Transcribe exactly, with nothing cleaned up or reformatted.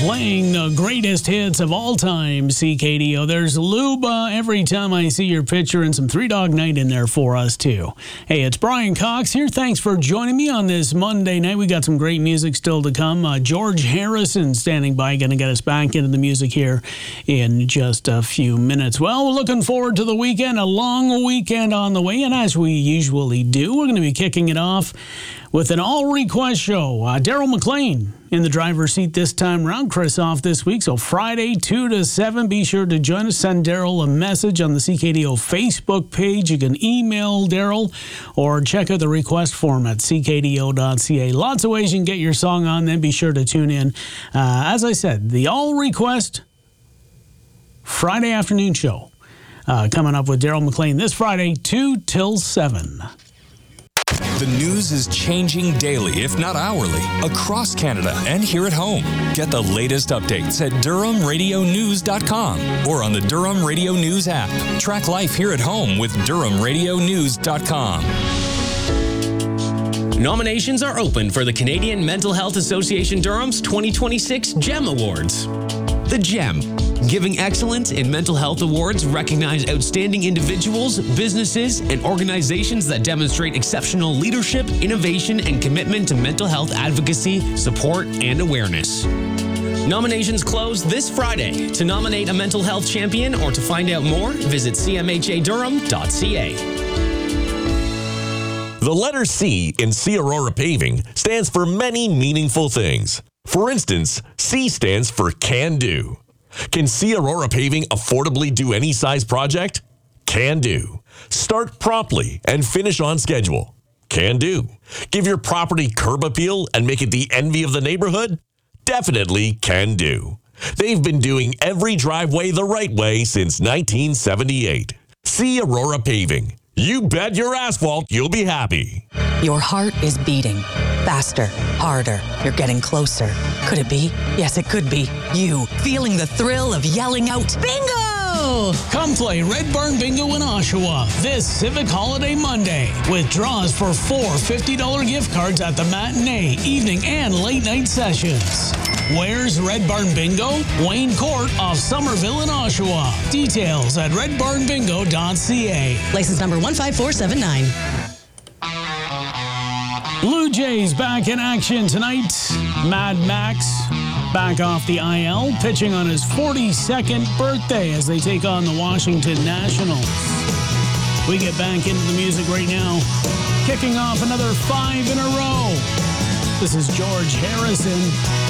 playing the greatest hits of all time, C K D O. There's Luba every time I see your picture, and some Three Dog Night in there for us, too. Hey, it's Brian Cox here. Thanks for joining me on this Monday night. We got some great music still to come. Uh, George Harrison standing by, going to get us back into the music here in just a few minutes. Well, we're looking forward to the weekend, a long weekend on the way, and as we usually do, we're going to be kicking it off with an all-request show. Uh, Daryl McLean in the driver's seat this time around. Chris off this week, so Friday, two to seven. Be sure to join us. Send Daryl a message on the C K D O Facebook page. You can email Daryl or check out the request form at c k d o dot c a. Lots of ways you can get your song on, then be sure to tune in. Uh, as I said, the all-request Friday afternoon show uh, coming up with Daryl McLean this Friday, two till seven. The news is changing daily, if not hourly, across Canada and here at home. Get the latest updates at durham radio news dot com or on the Durham Radio News app. Track life here at home with durham radio news dot com. Nominations are open for the Canadian Mental Health Association Durham's twenty twenty-six GEM Awards. The GEM, Giving Excellence in Mental Health Awards, recognize outstanding individuals, businesses, and organizations that demonstrate exceptional leadership, innovation, and commitment to mental health advocacy, support, and awareness. Nominations close this Friday. To nominate a mental health champion or to find out more, visit c m h a durham dot c a. The letter C in C Aurora Paving stands for many meaningful things. For instance, C stands for Can Do. Can C Aurora Paving affordably do any size project? Can do. Start promptly and finish on schedule? Can do. Give your property curb appeal and make it the envy of the neighborhood? Definitely can do. They've been doing every driveway the right way since nineteen seventy-eight. C Aurora Paving. You bet your asphalt you'll be happy. Your heart is beating. Faster, harder. You're getting closer. Could it be? Yes, it could be. You, feeling the thrill of yelling out, Bingo! Come play Red Barn Bingo in Oshawa this Civic Holiday Monday with draws for four fifty dollars gift cards at the matinee, evening, and late night sessions. Where's Red Barn Bingo? Wayne Court off Somerville in Oshawa. Details at red barn bingo dot c a. License number one five four seven nine. Blue Jays back in action tonight. Mad Max back off the I L, pitching on his forty-second birthday as they take on the Washington Nationals. We get back into the music right now, kicking off another five in a row. This is George Harrison.